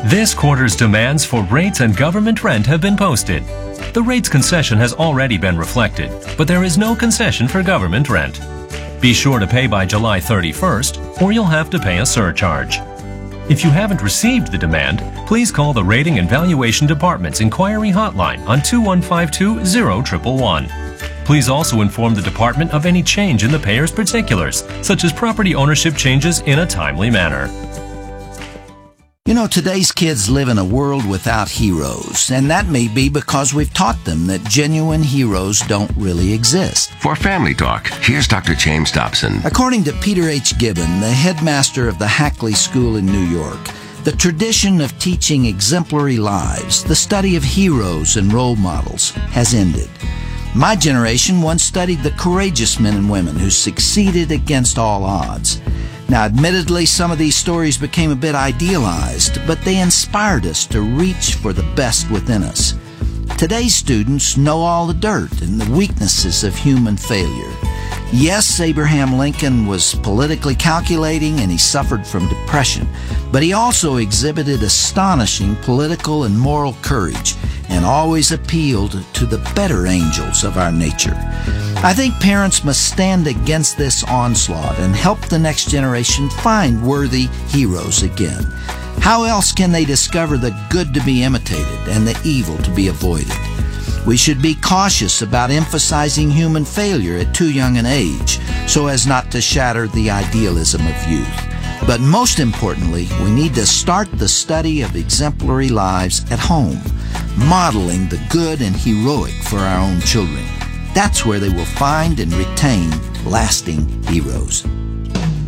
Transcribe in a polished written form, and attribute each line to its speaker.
Speaker 1: This quarter's demands for rates and government rent have been posted. The rates concession has already been reflected, but there is no concession for government rent. Be sure to pay by July 31st, or you'll have to pay a surcharge. If you haven't received the demand, please call the Rating and Valuation Department's inquiry hotline on 2152-0111. Please also inform the department of any change in the payer's particulars, such as property ownership changes, in a timely manner.
Speaker 2: You know, today's kids live in a world without heroes, and that may be because we've taught them that genuine heroes don't really exist.
Speaker 3: For Family Talk, here's Dr. James Dobson.
Speaker 2: According to Peter H. Gibbon, the headmaster of the Hackley School in New York, the tradition of teaching exemplary lives, the study of heroes and role models, has ended. My generation once studied the courageous men and women who succeeded against all odds. Now, admittedly, some of these stories became a bit idealized, but they inspired us to reach for the best within us. Today's students know all the dirt and the weaknesses of human failure. Yes, Abraham Lincoln was politically calculating and he suffered from depression, but he also exhibited astonishing political and moral courage and always appealed to the better angels of our nature. I think parents must stand against this onslaught and help the next generation find worthy heroes again. How else can they discover the good to be imitated and the evil to be avoided? We should be cautious about emphasizing human failure at too young an age so as not to shatter the idealism of youth. But most importantly, we need to start the study of exemplary lives at home, modeling the good and heroic for our own children. That's where they will find and retain lasting heroes.